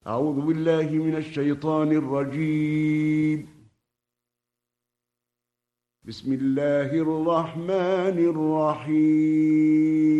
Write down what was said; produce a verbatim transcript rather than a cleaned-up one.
أعوذ بالله من الشيطان الرجيم. بسم الله الرحمن الرحيم.